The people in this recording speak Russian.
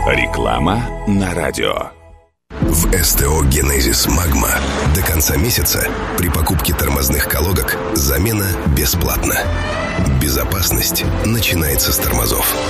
Реклама на радио. В СТО «Генезис Магма» до конца месяца при покупке тормозных колодок замена бесплатна. Безопасность начинается с тормозов.